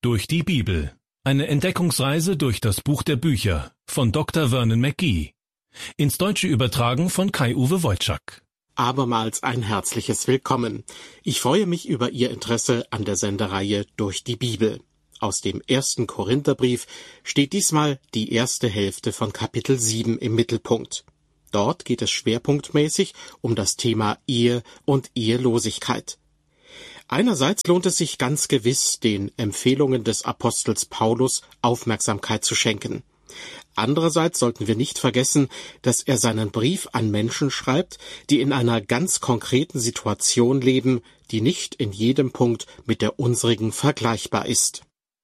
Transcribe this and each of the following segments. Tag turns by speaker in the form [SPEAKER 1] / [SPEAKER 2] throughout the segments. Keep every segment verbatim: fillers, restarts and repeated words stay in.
[SPEAKER 1] durch die Bibel. Eine Entdeckungsreise durch das Buch der Bücher von Doktor Vernon McGee. Ins Deutsche übertragen von Kai-Uwe Wojczak.
[SPEAKER 2] Abermals ein herzliches Willkommen. Ich freue mich über Ihr Interesse an der Sendereihe Durch die Bibel. Aus dem ersten Korintherbrief steht diesmal die erste Hälfte von Kapitel sieben im Mittelpunkt. Dort geht es schwerpunktmäßig um das Thema Ehe und Ehelosigkeit. Einerseits lohnt es sich ganz gewiss, den Empfehlungen des Apostels Paulus Aufmerksamkeit zu schenken. Andererseits sollten wir nicht vergessen, dass er seinen Brief an Menschen schreibt, die in einer ganz konkreten Situation leben, die nicht in jedem Punkt mit der unsrigen vergleichbar ist.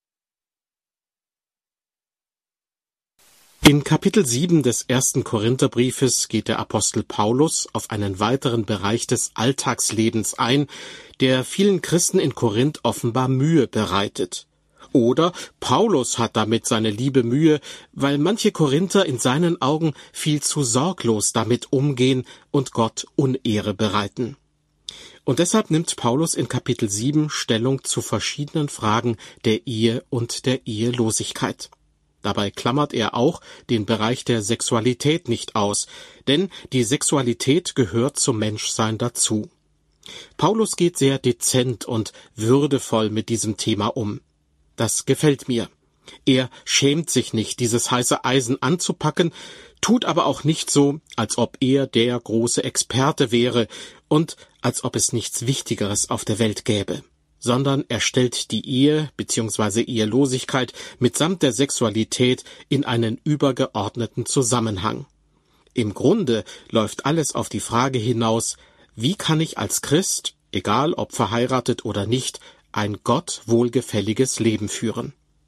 [SPEAKER 2] In Kapitel sieben des ersten Korintherbriefes geht der Apostel Paulus auf einen weiteren Bereich des Alltagslebens ein, der vielen Christen in Korinth offenbar Mühe bereitet. Oder Paulus hat damit seine liebe Mühe, weil manche Korinther in seinen Augen viel zu sorglos damit umgehen und Gott Unehre bereiten. Und deshalb nimmt Paulus in Kapitel sieben Stellung zu verschiedenen Fragen der Ehe und der Ehelosigkeit. Dabei klammert er auch den Bereich der Sexualität nicht aus, denn die Sexualität gehört zum Menschsein dazu. Paulus geht sehr dezent und würdevoll mit diesem Thema um. Das gefällt mir. Er schämt sich nicht, dieses heiße Eisen anzupacken, tut aber auch nicht so, als ob er der große Experte wäre und als ob es nichts Wichtigeres auf der Welt gäbe, sondern er stellt die Ehe bzw. Ehelosigkeit mitsamt der Sexualität in einen übergeordneten Zusammenhang. Im Grunde läuft alles auf die Frage hinaus, wie kann ich als Christ, egal ob verheiratet oder nicht, ein Gott wohlgefälliges Leben führen?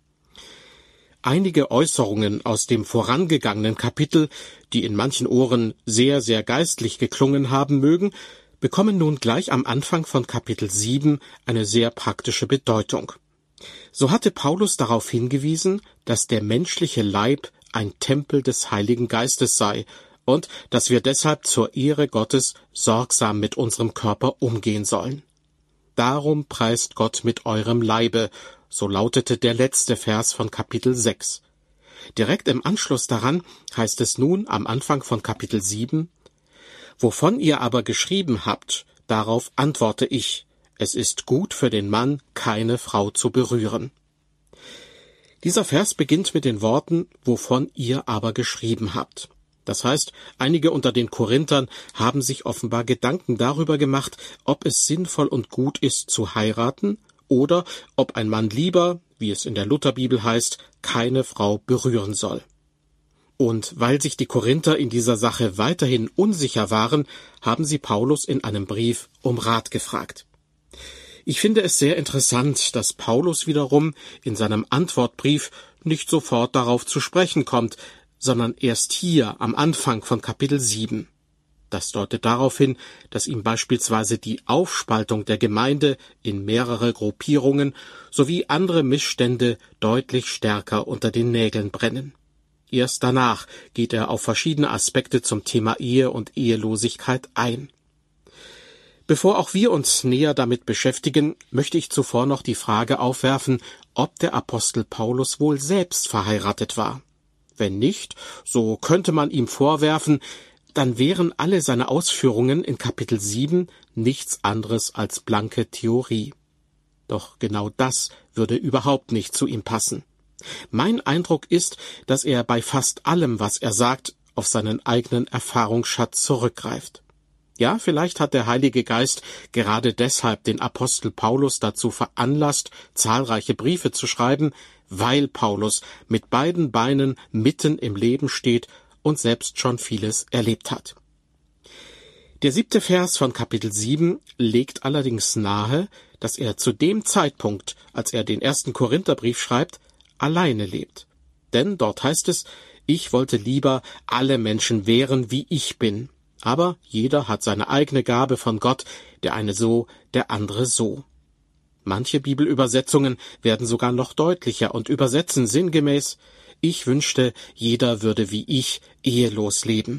[SPEAKER 2] Einige Äußerungen aus dem vorangegangenen Kapitel, die in manchen Ohren sehr, sehr geistlich geklungen haben mögen, bekommen nun gleich am Anfang von Kapitel sieben eine sehr praktische Bedeutung. So hatte Paulus darauf hingewiesen, dass der menschliche Leib ein Tempel des Heiligen Geistes sei und dass wir deshalb zur Ehre Gottes sorgsam mit unserem Körper umgehen sollen. Darum preist Gott mit eurem Leibe, so lautete der letzte Vers von Kapitel sechs. Direkt im Anschluss daran heißt es nun am Anfang von Kapitel sieben, wovon ihr aber geschrieben habt, darauf antworte ich, es ist gut für den Mann, keine Frau zu berühren. Dieser Vers beginnt mit den Worten, wovon ihr aber geschrieben habt. Das heißt, einige unter den Korinthern haben sich offenbar Gedanken darüber gemacht, ob es sinnvoll und gut ist zu heiraten oder ob ein Mann lieber, wie es in der Lutherbibel heißt, keine Frau berühren soll. Und weil sich die Korinther in dieser Sache weiterhin unsicher waren, haben sie Paulus in einem Brief um Rat gefragt. Ich finde es sehr interessant, dass Paulus wiederum in seinem Antwortbrief nicht sofort darauf zu sprechen kommt, sondern erst hier am Anfang von Kapitel sieben. Das deutet darauf hin, dass ihm beispielsweise die Aufspaltung der Gemeinde in mehrere Gruppierungen sowie andere Missstände deutlich stärker unter den Nägeln brennen. Erst danach geht er auf verschiedene Aspekte zum Thema Ehe und Ehelosigkeit ein. Bevor auch wir uns näher damit beschäftigen, möchte ich zuvor noch die Frage aufwerfen, ob der Apostel Paulus wohl selbst verheiratet war. Wenn nicht, so könnte man ihm vorwerfen, dann wären alle seine Ausführungen in Kapitel sieben nichts anderes als blanke Theorie. Doch genau das würde überhaupt nicht zu ihm passen. Mein Eindruck ist, dass er bei fast allem, was er sagt, auf seinen eigenen Erfahrungsschatz zurückgreift. Ja, vielleicht hat der Heilige Geist gerade deshalb den Apostel Paulus dazu veranlasst, zahlreiche Briefe zu schreiben, weil Paulus mit beiden Beinen mitten im Leben steht und selbst schon vieles erlebt hat. Der siebte Vers von Kapitel sieben legt allerdings nahe, dass er zu dem Zeitpunkt, als er den ersten Korintherbrief schreibt, alleine lebt. Denn dort heißt es, ich wollte lieber alle Menschen wären, wie ich bin. Aber jeder hat seine eigene Gabe von Gott, der eine so, der andere so. Manche Bibelübersetzungen werden sogar noch deutlicher und übersetzen sinngemäß, ich wünschte, jeder würde wie ich ehelos leben.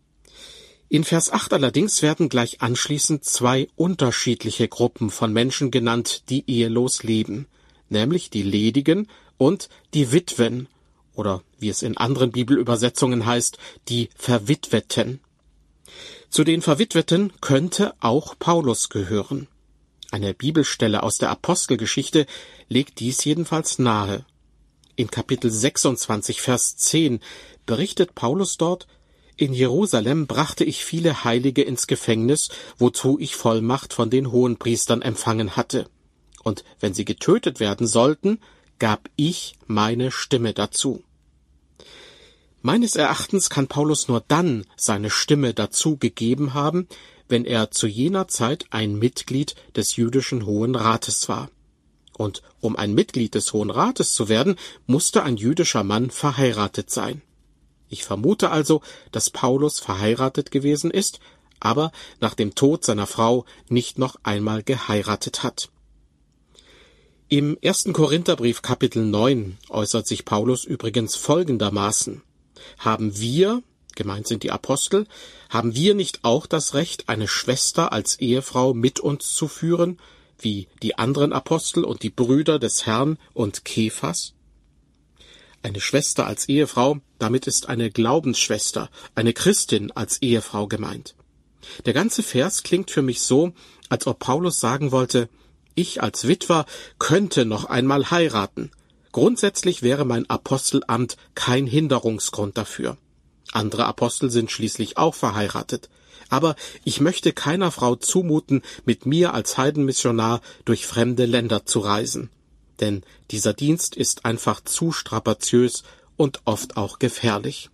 [SPEAKER 2] In Vers acht allerdings werden gleich anschließend zwei unterschiedliche Gruppen von Menschen genannt, die ehelos leben, nämlich die Ledigen und die Witwen, oder wie es in anderen Bibelübersetzungen heißt, die Verwitweten. Zu den Verwitweten könnte auch Paulus gehören. Eine Bibelstelle aus der Apostelgeschichte legt dies jedenfalls nahe. In Kapitel sechsundzwanzig, Vers zehn berichtet Paulus dort: In Jerusalem brachte ich viele Heilige ins Gefängnis, wozu ich Vollmacht von den Hohenpriestern empfangen hatte. Und wenn sie getötet werden sollten, gab ich meine Stimme dazu. Meines Erachtens kann Paulus nur dann seine Stimme dazu gegeben haben, wenn er zu jener Zeit ein Mitglied des jüdischen Hohen Rates war. Und um ein Mitglied des Hohen Rates zu werden, musste ein jüdischer Mann verheiratet sein. Ich vermute also, dass Paulus verheiratet gewesen ist, aber nach dem Tod seiner Frau nicht noch einmal geheiratet hat. Im ersten Korintherbrief Kapitel neun äußert sich Paulus übrigens folgendermaßen: Haben wir, gemeint sind die Apostel, haben wir nicht auch das Recht, eine Schwester als Ehefrau mit uns zu führen, wie die anderen Apostel und die Brüder des Herrn und Kephas? Eine Schwester als Ehefrau, damit ist eine Glaubensschwester, eine Christin als Ehefrau gemeint. Der ganze Vers klingt für mich so, als ob Paulus sagen wollte: Ich als Witwer könnte noch einmal heiraten. Grundsätzlich wäre mein Apostelamt kein Hinderungsgrund dafür. Andere Apostel sind schließlich auch verheiratet. Aber ich möchte keiner Frau zumuten, mit mir als Heidenmissionar durch fremde Länder zu reisen. Denn dieser Dienst ist einfach zu strapaziös und oft auch gefährlich.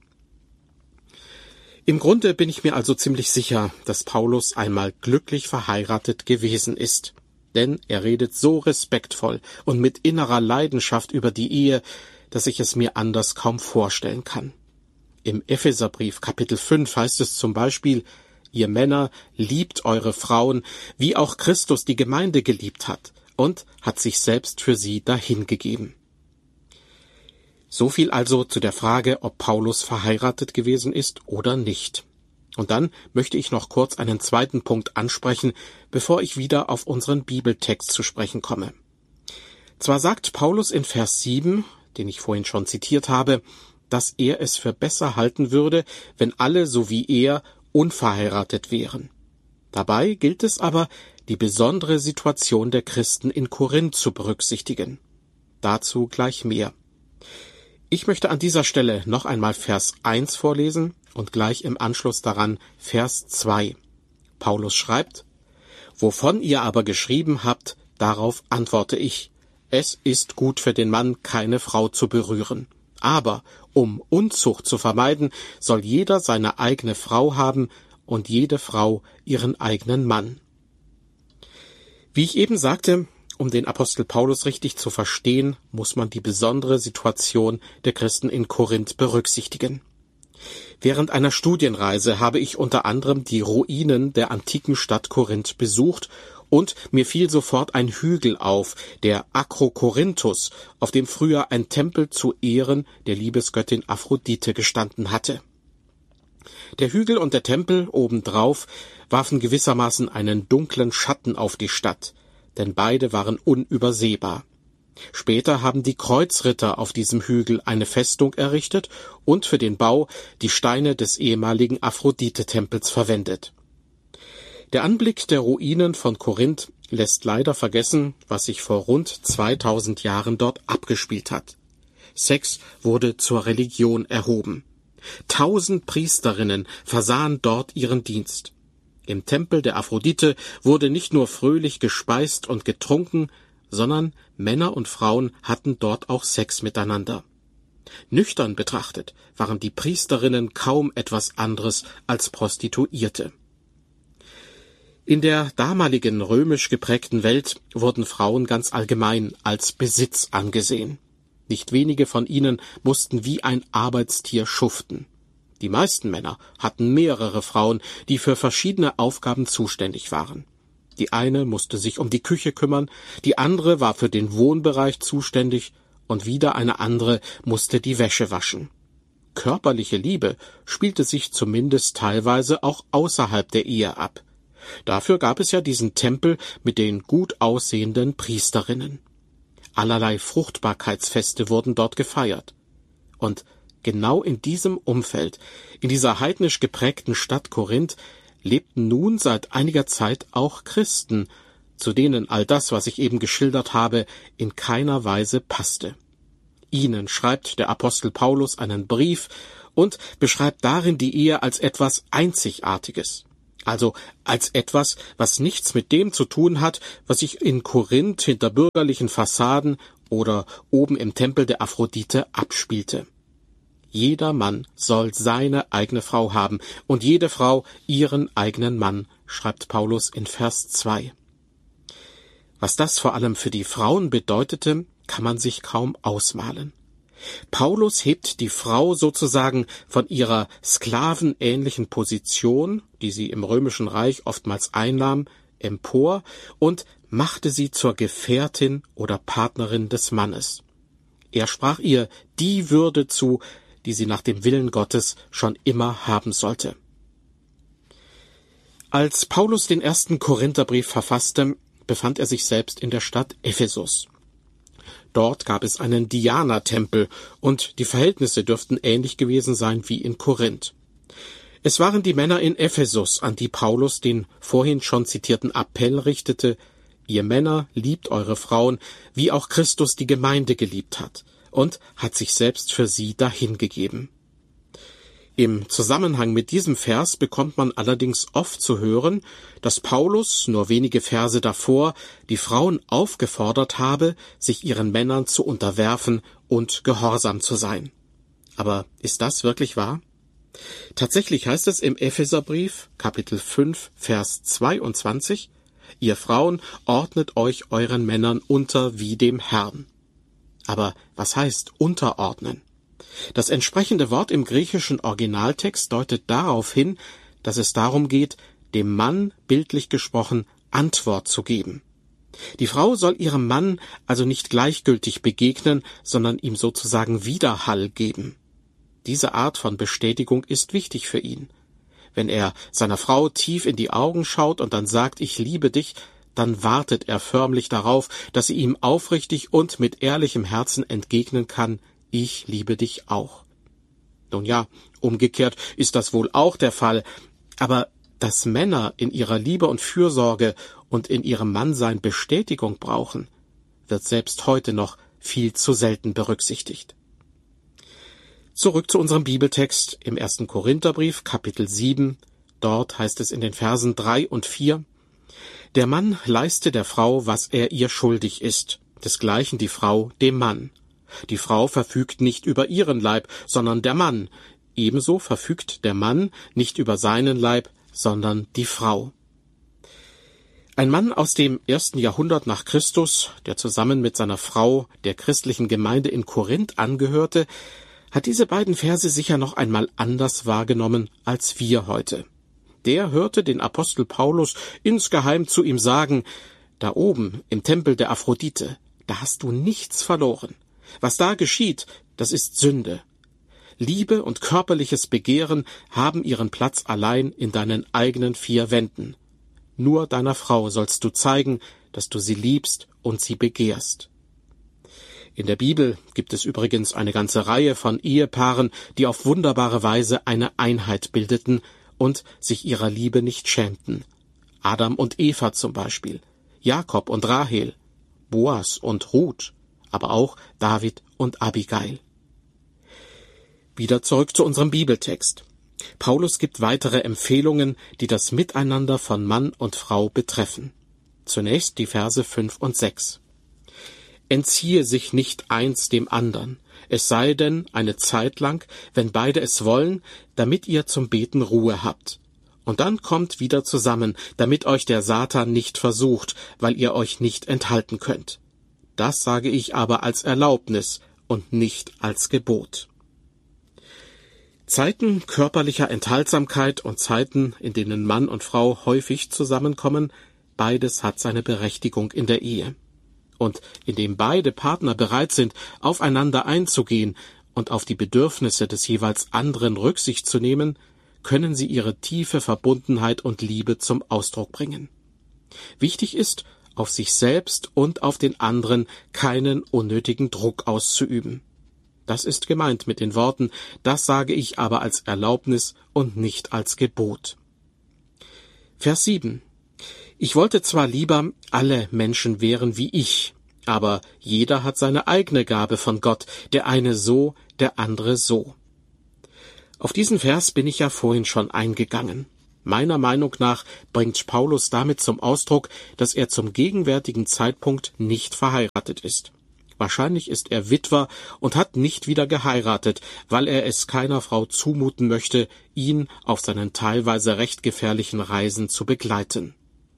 [SPEAKER 2] Im Grunde bin ich mir also ziemlich sicher, dass Paulus einmal glücklich verheiratet gewesen ist. Denn er redet so respektvoll und mit innerer Leidenschaft über die Ehe, dass ich es mir anders kaum vorstellen kann. Im Epheserbrief Kapitel fünf heißt es zum Beispiel: Ihr Männer, liebt eure Frauen, wie auch Christus die Gemeinde geliebt hat und hat sich selbst für sie dahingegeben. So viel also zu der Frage, ob Paulus verheiratet gewesen ist oder nicht. Und dann möchte ich noch kurz einen zweiten Punkt ansprechen, bevor ich wieder auf unseren Bibeltext zu sprechen komme. Zwar sagt Paulus in Vers sieben, den ich vorhin schon zitiert habe, dass er es für besser halten würde, wenn alle so wie er unverheiratet wären. Dabei gilt es aber, die besondere Situation der Christen in Korinth zu berücksichtigen. Dazu gleich mehr. Ich möchte an dieser Stelle noch einmal Vers eins vorlesen und gleich im Anschluss daran Vers zwei. Paulus schreibt: Wovon ihr aber geschrieben habt, darauf antworte ich: Es ist gut für den Mann, keine Frau zu berühren. Aber um Unzucht zu vermeiden, soll jeder seine eigene Frau haben und jede Frau ihren eigenen Mann. Wie ich eben sagte, um den Apostel Paulus richtig zu verstehen, muss man die besondere Situation der Christen in Korinth berücksichtigen. Während einer Studienreise habe ich unter anderem die Ruinen der antiken Stadt Korinth besucht und mir fiel sofort ein Hügel auf, der Akrokorinthus, auf dem früher ein Tempel zu Ehren der Liebesgöttin Aphrodite gestanden hatte. Der Hügel und der Tempel obendrauf warfen gewissermaßen einen dunklen Schatten auf die Stadt, denn beide waren unübersehbar. Später haben die Kreuzritter auf diesem Hügel eine Festung errichtet und für den Bau die Steine des ehemaligen Aphrodite-Tempels verwendet. Der Anblick der Ruinen von Korinth lässt leider vergessen, was sich vor rund zweitausend Jahren dort abgespielt hat. Sex wurde zur Religion erhoben. Tausend Priesterinnen versahen dort ihren Dienst. Im Tempel der Aphrodite wurde nicht nur fröhlich gespeist und getrunken, sondern Männer und Frauen hatten dort auch Sex miteinander. Nüchtern betrachtet waren die Priesterinnen kaum etwas anderes als Prostituierte. In der damaligen römisch geprägten Welt wurden Frauen ganz allgemein als Besitz angesehen. Nicht wenige von ihnen mussten wie ein Arbeitstier schuften. Die meisten Männer hatten mehrere Frauen, die für verschiedene Aufgaben zuständig waren. Die eine musste sich um die Küche kümmern, die andere war für den Wohnbereich zuständig und wieder eine andere musste die Wäsche waschen. Körperliche Liebe spielte sich zumindest teilweise auch außerhalb der Ehe ab. Dafür gab es ja diesen Tempel mit den gut aussehenden Priesterinnen. allerlei Fruchtbarkeitsfeste wurden dort gefeiert. Und genau in diesem Umfeld, in dieser heidnisch geprägten Stadt Korinth, lebten nun seit einiger Zeit auch Christen, zu denen all das, was ich eben geschildert habe, in keiner Weise passte. Ihnen schreibt der Apostel Paulus einen Brief und beschreibt darin die Ehe als etwas Einzigartiges. Also als etwas, was nichts mit dem zu tun hat, was sich in Korinth hinter bürgerlichen Fassaden oder oben im Tempel der Aphrodite abspielte. Jeder Mann soll seine eigene Frau haben und jede Frau ihren eigenen Mann, schreibt Paulus in Vers zwei. Was das vor allem für die Frauen bedeutete, kann man sich kaum ausmalen. Paulus hebt die Frau sozusagen von ihrer sklavenähnlichen Position, die sie im Römischen Reich oftmals einnahm, empor und machte sie zur Gefährtin oder Partnerin des Mannes. Er sprach ihr die Würde zu, die sie nach dem Willen Gottes schon immer haben sollte. Als Paulus den ersten Korintherbrief verfasste, befand er sich selbst in der Stadt Ephesus. Dort gab es einen Diana-Tempel und die Verhältnisse dürften ähnlich gewesen sein wie in Korinth. Es waren die Männer in Ephesus, an die Paulus den vorhin schon zitierten Appell richtete: Ihr Männer, liebt eure Frauen, wie auch Christus die Gemeinde geliebt hat und hat sich selbst für sie dahingegeben. Im Zusammenhang mit diesem Vers bekommt man allerdings oft zu hören, dass Paulus nur wenige Verse davor die Frauen aufgefordert habe, sich ihren Männern zu unterwerfen und gehorsam zu sein. Aber ist das wirklich wahr? Tatsächlich heißt es im Epheserbrief, Kapitel fünf, Vers zweiundzwanzig, Ihr Frauen, ordnet euch euren Männern unter wie dem Herrn. Aber was heißt unterordnen? Das entsprechende Wort im griechischen Originaltext deutet darauf hin, dass es darum geht, dem Mann, bildlich gesprochen, Antwort zu geben. Die Frau soll ihrem Mann also nicht gleichgültig begegnen, sondern ihm sozusagen Widerhall geben. Diese Art von Bestätigung ist wichtig für ihn. Wenn er seiner Frau tief in die Augen schaut und dann sagt, ich liebe dich, dann wartet er förmlich darauf, dass sie ihm aufrichtig und mit ehrlichem Herzen entgegnen kann, ich liebe dich auch. Nun ja, umgekehrt ist das wohl auch der Fall, aber dass Männer in ihrer Liebe und Fürsorge und in ihrem Mannsein Bestätigung brauchen, wird selbst heute noch viel zu selten berücksichtigt. Zurück zu unserem Bibeltext im ersten Korintherbrief, Kapitel sieben. Dort heißt es in den Versen drei und vier, Der Mann leiste der Frau, was er ihr schuldig ist, desgleichen die Frau dem Mann. Die Frau verfügt nicht über ihren Leib, sondern der Mann. Ebenso verfügt der Mann nicht über seinen Leib, sondern die Frau. Ein Mann aus dem ersten Jahrhundert nach Christus, der zusammen mit seiner Frau der christlichen Gemeinde in Korinth angehörte, hat diese beiden Verse sicher noch einmal anders wahrgenommen als wir heute. Der hörte den Apostel Paulus insgeheim zu ihm sagen, da oben im Tempel der Aphrodite, da hast du nichts verloren. Was da geschieht, das ist Sünde. Liebe und körperliches Begehren haben ihren Platz allein in deinen eigenen vier Wänden. Nur deiner Frau sollst du zeigen, dass du sie liebst und sie begehrst. In der Bibel gibt es übrigens eine ganze Reihe von Ehepaaren, die auf wunderbare Weise eine Einheit bildeten und sich ihrer Liebe nicht schämten. Adam und Eva zum Beispiel, Jakob und Rahel, Boas und Ruth, aber auch David und Abigail. Wieder zurück zu unserem Bibeltext. Paulus gibt weitere Empfehlungen, die das Miteinander von Mann und Frau betreffen. Zunächst die Verse fünf und sechs. Entziehe sich nicht eins dem andern, es sei denn eine Zeit lang, wenn beide es wollen, damit ihr zum Beten Ruhe habt. Und dann kommt wieder zusammen, damit euch der Satan nicht versucht, weil ihr euch nicht enthalten könnt. Das sage ich aber als Erlaubnis und nicht als Gebot. Zeiten körperlicher Enthaltsamkeit und Zeiten, in denen Mann und Frau häufig zusammenkommen, beides hat seine Berechtigung in der Ehe. Und indem beide Partner bereit sind, aufeinander einzugehen und auf die Bedürfnisse des jeweils anderen Rücksicht zu nehmen, können sie ihre tiefe Verbundenheit und Liebe zum Ausdruck bringen. Wichtig ist, auf sich selbst und auf den anderen keinen unnötigen Druck auszuüben. Das ist gemeint mit den Worten, das sage ich aber als Erlaubnis und nicht als Gebot. Vers sieben. Ich wollte zwar lieber, alle Menschen wären wie ich, aber jeder hat seine eigene Gabe von Gott, der eine so, der andere so. Auf diesen Vers bin ich ja vorhin schon eingegangen. Meiner Meinung nach bringt Paulus damit zum Ausdruck, dass er zum gegenwärtigen Zeitpunkt nicht verheiratet ist. Wahrscheinlich ist er Witwer und hat nicht wieder geheiratet, weil er es keiner Frau zumuten möchte, ihn auf seinen teilweise recht gefährlichen Reisen zu begleiten.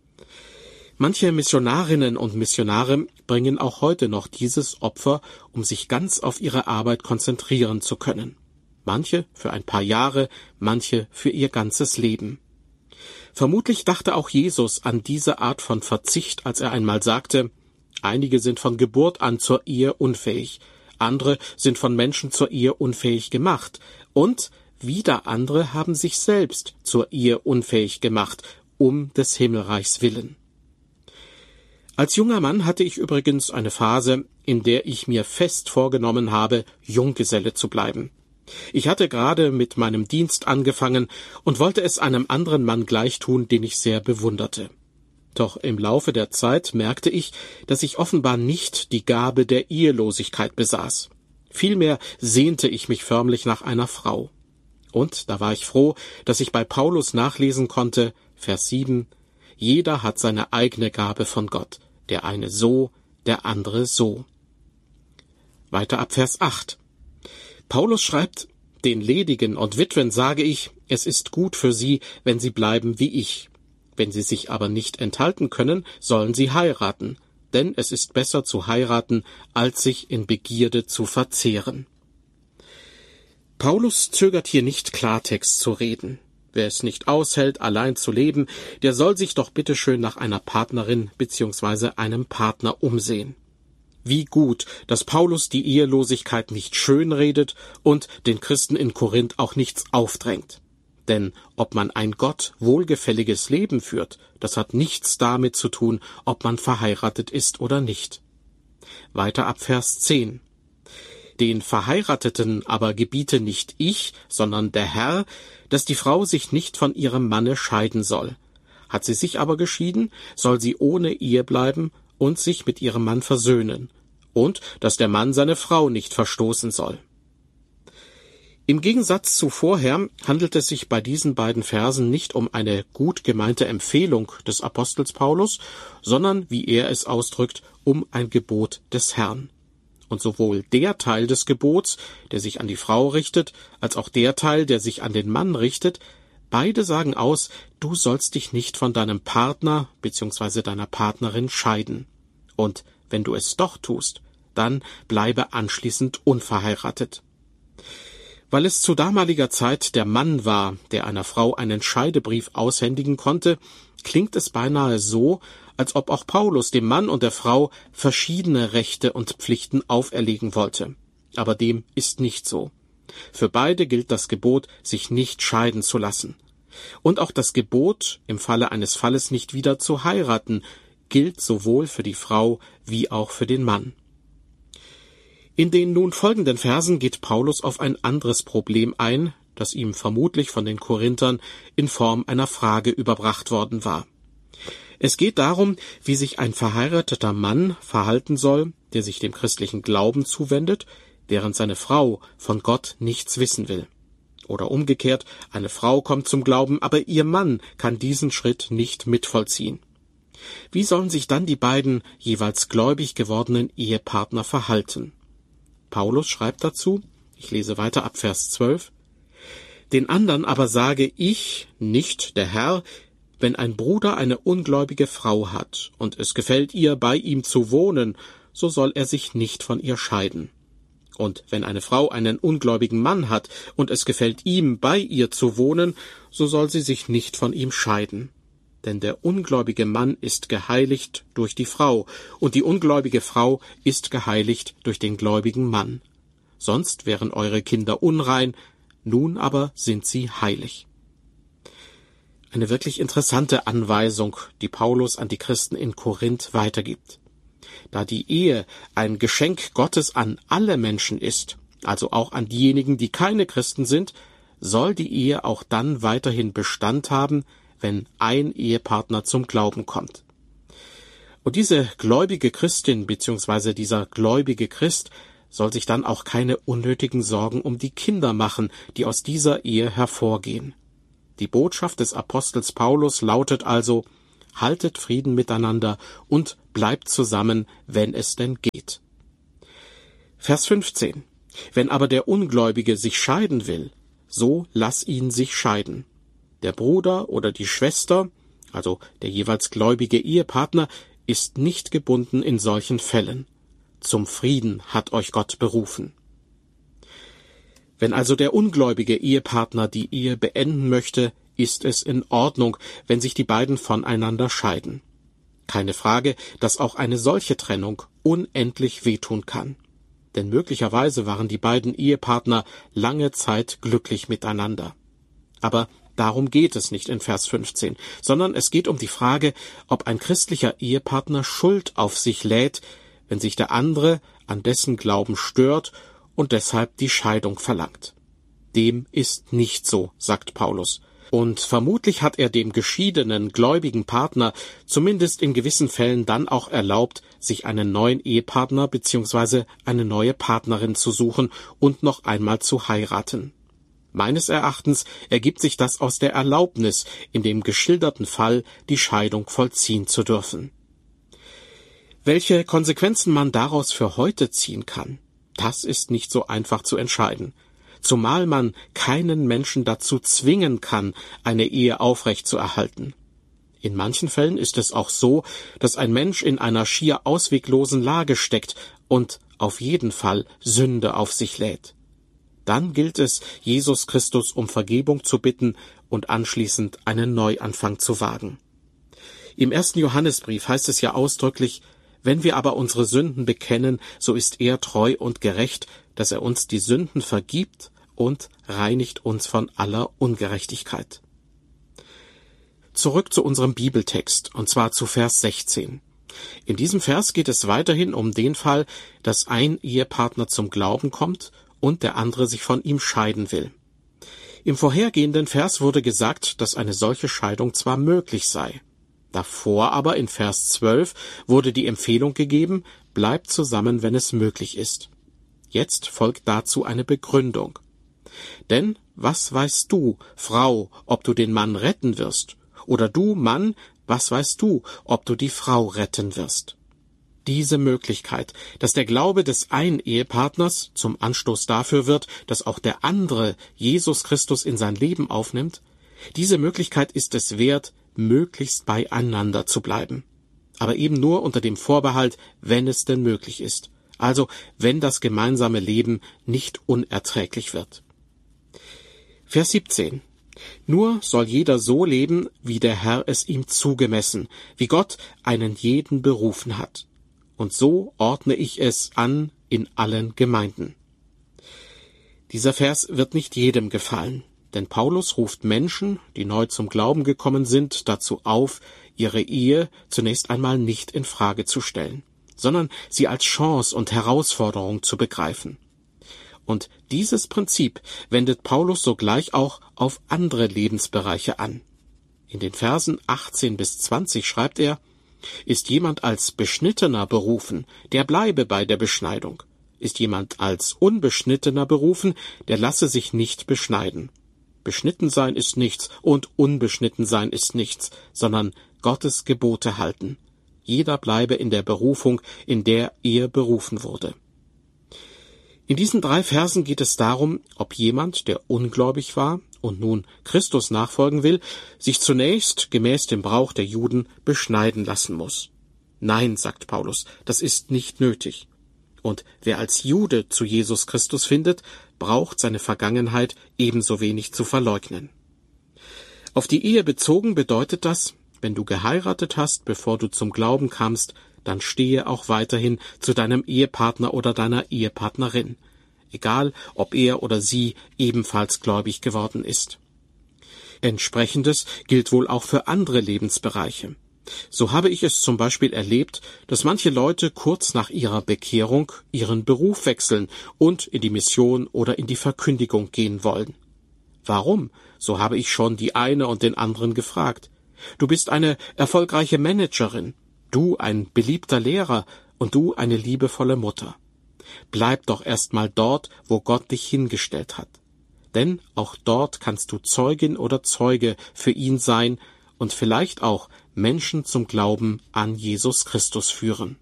[SPEAKER 2] Manche Missionarinnen und Missionare bringen auch heute noch dieses Opfer, um sich ganz auf ihre Arbeit konzentrieren zu können. Manche für ein paar Jahre, manche für ihr ganzes Leben. Vermutlich dachte auch Jesus an diese Art von Verzicht, als er einmal sagte, einige sind von Geburt an zur Ehe unfähig, andere sind von Menschen zur Ehe unfähig gemacht und wieder andere haben sich selbst zur Ehe unfähig gemacht, um des Himmelreichs willen. Als junger Mann hatte ich übrigens eine Phase, in der ich mir fest vorgenommen habe, Junggeselle zu bleiben. Ich hatte gerade mit meinem Dienst angefangen und wollte es einem anderen Mann gleichtun, den ich sehr bewunderte. Doch im Laufe der Zeit merkte ich, dass ich offenbar nicht die Gabe der Ehelosigkeit besaß. Vielmehr sehnte ich mich förmlich nach einer Frau. Und da war ich froh, dass ich bei Paulus nachlesen konnte, Vers sieben, jeder hat seine eigene Gabe von Gott, der eine so, der andere so. Weiter ab Vers acht. Paulus schreibt, den Ledigen und Witwen sage ich, es ist gut für sie, wenn sie bleiben wie ich. Wenn sie sich aber nicht enthalten können, sollen sie heiraten, denn es ist besser zu heiraten, als sich in Begierde zu verzehren. Paulus zögert hier nicht Klartext zu reden. Wer es nicht aushält, allein zu leben, der soll sich doch bitteschön nach einer Partnerin bzw. einem Partner umsehen. Wie gut, dass Paulus die Ehelosigkeit nicht schönredet und den Christen in Korinth auch nichts aufdrängt. Denn ob man ein Gott wohlgefälliges Leben führt, das hat nichts damit zu tun, ob man verheiratet ist oder nicht. Weiter ab Vers zehn. Den Verheirateten aber gebiete nicht ich, sondern der Herr, dass die Frau sich nicht von ihrem Manne scheiden soll. Hat sie sich aber geschieden, soll sie ohne Ehe bleiben und sich mit ihrem Mann versöhnen, und dass der Mann seine Frau nicht verstoßen soll. Im Gegensatz zu vorher handelt es sich bei diesen beiden Versen nicht um eine gut gemeinte Empfehlung des Apostels Paulus, sondern, wie er es ausdrückt, um ein Gebot des Herrn. Und sowohl der Teil des Gebots, der sich an die Frau richtet, als auch der Teil, der sich an den Mann richtet, beide sagen aus, du sollst dich nicht von deinem Partner bzw. deiner Partnerin scheiden. Und wenn du es doch tust, dann bleibe anschließend unverheiratet. Weil es zu damaliger Zeit der Mann war, der einer Frau einen Scheidebrief aushändigen konnte, klingt es beinahe so, als ob auch Paulus dem Mann und der Frau verschiedene Rechte und Pflichten auferlegen wollte. Aber dem ist nicht so. Für beide gilt das Gebot, sich nicht scheiden zu lassen. Und auch das Gebot, im Falle eines Falles nicht wieder zu heiraten, gilt sowohl für die Frau wie auch für den Mann. In den nun folgenden Versen geht Paulus auf ein anderes Problem ein, das ihm vermutlich von den Korinthern in Form einer Frage überbracht worden war. Es geht darum, wie sich ein verheirateter Mann verhalten soll, der sich dem christlichen Glauben zuwendet, während seine Frau von Gott nichts wissen will. Oder umgekehrt, eine Frau kommt zum Glauben, aber ihr Mann kann diesen Schritt nicht mitvollziehen. Wie sollen sich dann die beiden jeweils gläubig gewordenen Ehepartner verhalten? Paulus schreibt dazu, ich lese weiter ab Vers zwölf, den anderen aber sage ich, nicht der Herr, wenn ein Bruder eine ungläubige Frau hat und es gefällt ihr, bei ihm zu wohnen, so soll er sich nicht von ihr scheiden. Und wenn eine Frau einen ungläubigen Mann hat und es gefällt ihm, bei ihr zu wohnen, so soll sie sich nicht von ihm scheiden. Denn der ungläubige Mann ist geheiligt durch die Frau, und die ungläubige Frau ist geheiligt durch den gläubigen Mann. Sonst wären eure Kinder unrein, nun aber sind sie heilig. Eine wirklich interessante Anweisung, die Paulus an die Christen in Korinth weitergibt. Da die Ehe ein Geschenk Gottes an alle Menschen ist, also auch an diejenigen, die keine Christen sind, soll die Ehe auch dann weiterhin Bestand haben, wenn ein Ehepartner zum Glauben kommt. Und diese gläubige Christin bzw. dieser gläubige Christ soll sich dann auch keine unnötigen Sorgen um die Kinder machen, die aus dieser Ehe hervorgehen. Die Botschaft des Apostels Paulus lautet also: Haltet Frieden miteinander und bleibt zusammen, wenn es denn geht. Vers fünfzehn. Wenn aber der Ungläubige sich scheiden will, so lass ihn sich scheiden. Der Bruder oder die Schwester, also der jeweils gläubige Ehepartner, ist nicht gebunden in solchen Fällen. Zum Frieden hat euch Gott berufen. Wenn also der ungläubige Ehepartner die Ehe beenden möchte, ist es in Ordnung, wenn sich die beiden voneinander scheiden. Keine Frage, dass auch eine solche Trennung unendlich wehtun kann. Denn möglicherweise waren die beiden Ehepartner lange Zeit glücklich miteinander. Aber darum geht es nicht in Vers fünfzehn, sondern es geht um die Frage, ob ein christlicher Ehepartner Schuld auf sich lädt, wenn sich der andere an dessen Glauben stört und deshalb die Scheidung verlangt. Dem ist nicht so, sagt Paulus. Und vermutlich hat er dem geschiedenen, gläubigen Partner zumindest in gewissen Fällen dann auch erlaubt, sich einen neuen Ehepartner bzw. eine neue Partnerin zu suchen und noch einmal zu heiraten. Meines Erachtens ergibt sich das aus der Erlaubnis, in dem geschilderten Fall die Scheidung vollziehen zu dürfen. Welche Konsequenzen man daraus für heute ziehen kann, das ist nicht so einfach zu entscheiden. Zumal man keinen Menschen dazu zwingen kann, eine Ehe aufrechtzuerhalten. In manchen Fällen ist es auch so, dass ein Mensch in einer schier ausweglosen Lage steckt und auf jeden Fall Sünde auf sich lädt. Dann gilt es, Jesus Christus um Vergebung zu bitten und anschließend einen Neuanfang zu wagen. Im ersten Johannesbrief heißt es ja ausdrücklich: Wenn wir aber unsere Sünden bekennen, so ist er treu und gerecht, dass er uns die Sünden vergibt und reinigt uns von aller Ungerechtigkeit. Zurück zu unserem Bibeltext, und zwar zu Vers sechzehn. In diesem Vers geht es weiterhin um den Fall, dass ein Ehepartner zum Glauben kommt und der andere sich von ihm scheiden will. Im vorhergehenden Vers wurde gesagt, dass eine solche Scheidung zwar möglich sei. Davor aber in Vers zwölf wurde die Empfehlung gegeben: Bleibt zusammen, wenn es möglich ist. Jetzt folgt dazu eine Begründung. Denn was weißt du, Frau, ob du den Mann retten wirst? Oder du, Mann, was weißt du, ob du die Frau retten wirst? Diese Möglichkeit, dass der Glaube des einen Ehepartners zum Anstoß dafür wird, dass auch der andere Jesus Christus in sein Leben aufnimmt, diese Möglichkeit ist es wert, möglichst beieinander zu bleiben. Aber eben nur unter dem Vorbehalt, wenn es denn möglich ist. Also, wenn das gemeinsame Leben nicht unerträglich wird. Vers siebzehn. Nur soll jeder so leben, wie der Herr es ihm zugemessen, wie Gott einen jeden berufen hat. Und so ordne ich es an in allen Gemeinden. Dieser Vers wird nicht jedem gefallen, denn Paulus ruft Menschen, die neu zum Glauben gekommen sind, dazu auf, ihre Ehe zunächst einmal nicht in Frage zu stellen, sondern sie als Chance und Herausforderung zu begreifen. Und dieses Prinzip wendet Paulus sogleich auch auf andere Lebensbereiche an. In den Versen achtzehn bis zwanzig schreibt er: Ist jemand als Beschnittener berufen, der bleibe bei der Beschneidung. Ist jemand als Unbeschnittener berufen, der lasse sich nicht beschneiden. Beschnitten sein ist nichts und unbeschnitten sein ist nichts, sondern Gottes Gebote halten. Jeder bleibe in der Berufung, in der er berufen wurde. In diesen drei Versen geht es darum, ob jemand, der ungläubig war und nun Christus nachfolgen will, sich zunächst gemäß dem Brauch der Juden beschneiden lassen muss. Nein, sagt Paulus, das ist nicht nötig. Und wer als Jude zu Jesus Christus findet, braucht seine Vergangenheit ebenso wenig zu verleugnen. Auf die Ehe bezogen bedeutet das: Wenn du geheiratet hast, bevor du zum Glauben kamst, dann stehe auch weiterhin zu deinem Ehepartner oder deiner Ehepartnerin, egal ob er oder sie ebenfalls gläubig geworden ist. Entsprechendes gilt wohl auch für andere Lebensbereiche. So habe ich es zum Beispiel erlebt, dass manche Leute kurz nach ihrer Bekehrung ihren Beruf wechseln und in die Mission oder in die Verkündigung gehen wollen. Warum? So habe ich schon die eine und den anderen gefragt. Du bist eine erfolgreiche Managerin, du ein beliebter Lehrer und du eine liebevolle Mutter. Bleib doch erst mal dort, wo Gott dich hingestellt hat. Denn auch dort kannst du Zeugin oder Zeuge für ihn sein und vielleicht auch Menschen zum Glauben an Jesus Christus führen.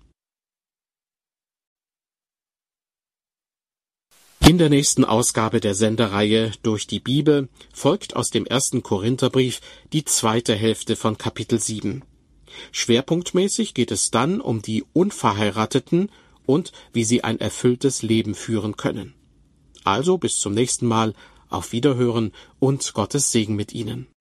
[SPEAKER 2] In der nächsten Ausgabe der Sendereihe Durch die Bibel folgt aus dem ersten Korintherbrief die zweite Hälfte von Kapitel sieben. Schwerpunktmäßig geht es dann um die Unverheirateten und wie sie ein erfülltes Leben führen können. Also bis zum nächsten Mal, auf Wiederhören und Gottes Segen mit Ihnen.